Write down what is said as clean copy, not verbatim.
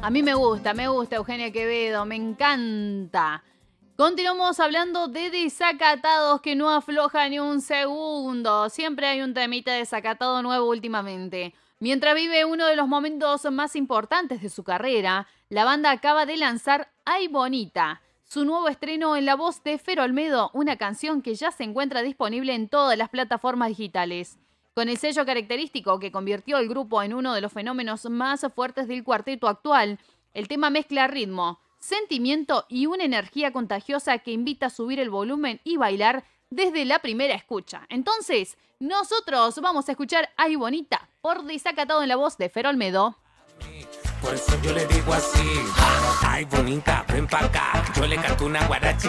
A mí me gusta Eugenia Quevedo, me encanta. Continuamos hablando de desacatados que no afloja ni un segundo. Siempre hay un temita desacatado nuevo últimamente. Mientras vive uno de los momentos más importantes de su carrera, la banda acaba de lanzar Ay Bonita, su nuevo estreno en la voz de Fer Olmedo, una canción que ya se encuentra disponible en todas las plataformas digitales. Con el sello característico que convirtió al grupo en uno de los fenómenos más fuertes del cuarteto actual, el tema mezcla ritmo, sentimiento y una energía contagiosa que invita a subir el volumen y bailar desde la primera escucha. Entonces, nosotros vamos a escuchar Ay Bonita por Desacatado en la voz de Fer Olmedo. Por eso yo le digo así, ay bonita, ven pa' acá. Yo le canto una guaracha